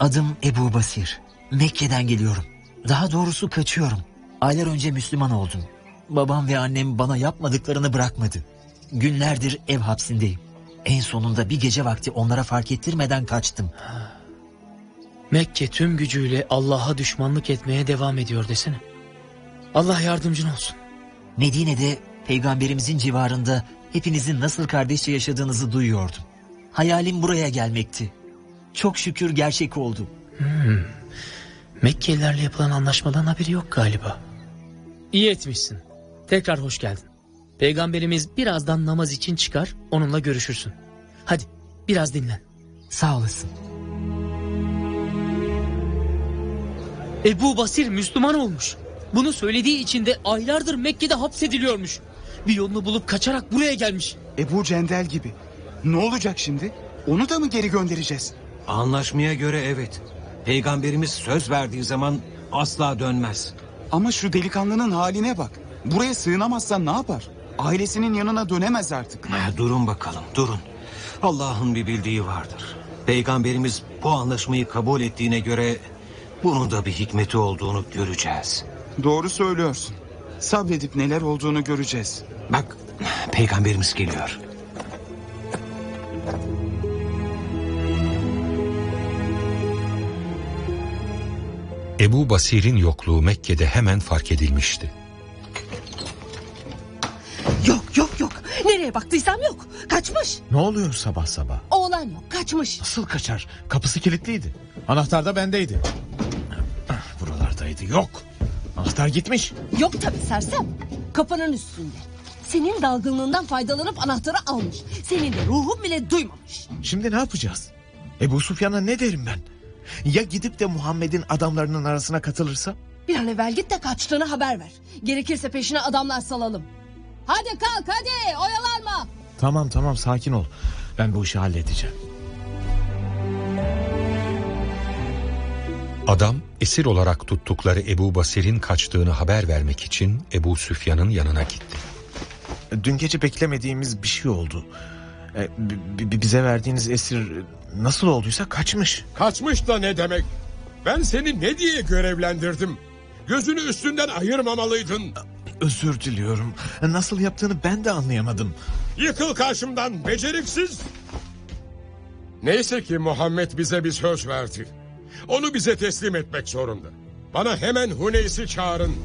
Adım Ebu Basir. Mekke'den geliyorum. Daha doğrusu kaçıyorum. Aylar önce Müslüman oldum. Babam ve annem bana yapmadıklarını bırakmadı. Günlerdir ev hapsindeyim. En sonunda bir gece vakti onlara fark ettirmeden kaçtım. Mekke tüm gücüyle Allah'a düşmanlık etmeye devam ediyor desene. Allah yardımcın olsun. Medine'de peygamberimizin civarında hepinizin nasıl kardeşçe yaşadığınızı duyuyordum. Hayalim buraya gelmekti. Çok şükür gerçek oldu. Mekkelilerle yapılan anlaşmadan haberi yok galiba. İyi etmişsin. Tekrar hoş geldin. Peygamberimiz birazdan namaz için çıkar, onunla görüşürsün. Hadi biraz dinlen. Sağ olasın. Ebu Basir Müslüman olmuş. Bunu söylediği için de aylardır Mekke'de hapsediliyormuş. Bir yolunu bulup kaçarak buraya gelmiş. Ebu Cendel gibi. Ne olacak şimdi? Onu da mı geri göndereceğiz? Anlaşmaya göre evet. Peygamberimiz söz verdiği zaman asla dönmez. Ama şu delikanlının haline bak. Buraya sığınamazsan ne yapar? Ailesinin yanına dönemez artık. Durun bakalım, durun. Allah'ın bir bildiği vardır. Peygamberimiz bu anlaşmayı kabul ettiğine göre bunun da bir hikmeti olduğunu göreceğiz. Doğru söylüyorsun. Sabredip neler olduğunu göreceğiz. Bak, Peygamberimiz geliyor. Ebu Basir'in yokluğu Mekke'de hemen fark edilmişti. Yok. Nereye baktıysam yok. Kaçmış. Ne oluyor sabah sabah? Oğlan yok. Kaçmış. Nasıl kaçar? Kapısı kilitliydi. Anahtar da bendeydi. Buralardaydı. Yok. Anahtar gitmiş. Yok tabii sersem. Kapının üstünde. Senin dalgınlığından faydalanıp anahtarı almış. Senin de ruhun bile duymamış. Şimdi ne yapacağız? Ebu Sufyan'a ne derim ben? Ya gidip de Muhammed'in adamlarının arasına katılırsa? Bir an evvel git de kaçtığını haber ver. Gerekirse peşine adamlar salalım. Hadi kalk hadi, oyalanma. Tamam sakin ol. Ben bu işi halledeceğim. Adam esir olarak tuttukları Ebu Basir'in kaçtığını haber vermek için Ebu Süfyan'ın yanına gitti. Dün gece beklemediğimiz bir şey oldu. Bize verdiğiniz esir nasıl olduysa kaçmış. Kaçmış da ne demek? Ben seni ne diye görevlendirdim? Gözünü üstünden ayırmamalıydın. Özür diliyorum. Nasıl yaptığını ben de anlayamadım. Yıkıl karşımdan beceriksiz. Neyse ki Muhammed bize bir söz verdi. Onu bize teslim etmek zorunda. Bana hemen Huneys'i çağırın.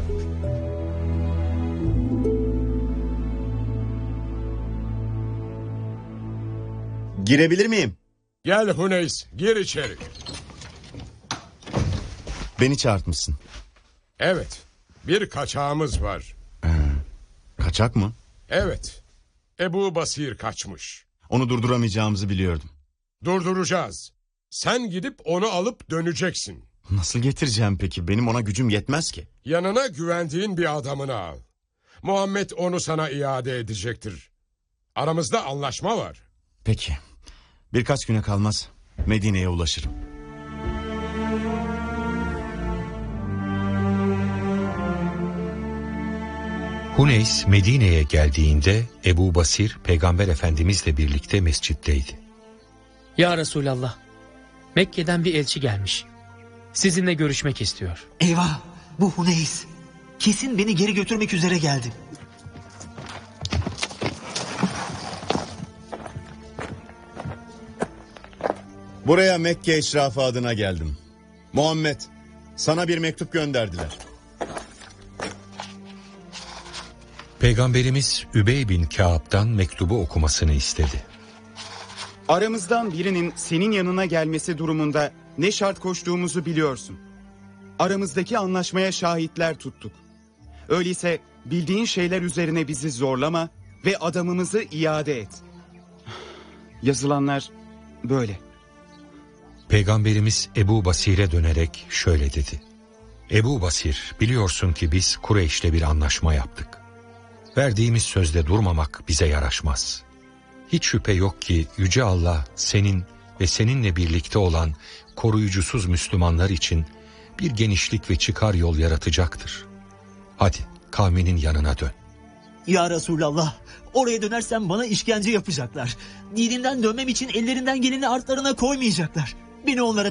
Girebilir miyim? Gel Huneys, gir içeri. Beni çağırtmışsın. Evet, bir kaçağımız var. Kaçak mı? Evet, Ebu Basir kaçmış. Onu durduramayacağımızı biliyordum. Durduracağız. Sen gidip onu alıp döneceksin. Nasıl getireceğim peki? Benim ona gücüm yetmez ki. Yanına güvendiğin bir adamını al. Muhammed onu sana iade edecektir. Aramızda anlaşma var. Peki. Birkaç güne kalmaz Medine'ye ulaşırım. Huneys Medine'ye geldiğinde Ebu Basir Peygamber Efendimizle birlikte mescitteydi. Ya Resulallah, Mekke'den bir elçi gelmiş. Sizinle görüşmek istiyor. Eyvah, bu Huneys. Kesin beni geri götürmek üzere geldi. Buraya Mekke eşrafı adına geldim. Muhammed, sana bir mektup gönderdiler. Peygamberimiz Übey bin Kâb'dan mektubu okumasını istedi. Aramızdan birinin senin yanına gelmesi durumunda ne şart koştuğumuzu biliyorsun. Aramızdaki anlaşmaya şahitler tuttuk. Öyleyse bildiğin şeyler üzerine bizi zorlama ve adamımızı iade et. Yazılanlar böyle. Peygamberimiz Ebu Basir'e dönerek şöyle dedi. Ebu Basir, biliyorsun ki biz Kureyş'le bir anlaşma yaptık. Verdiğimiz sözde durmamak bize yaraşmaz. Hiç şüphe yok ki Yüce Allah senin ve seninle birlikte olan koruyucusuz Müslümanlar için bir genişlik ve çıkar yol yaratacaktır. Hadi kavminin yanına dön. Ya Resulallah, oraya dönersem bana işkence yapacaklar. Dininden dönmem için ellerinden geleni artlarına koymayacaklar. Beni onlara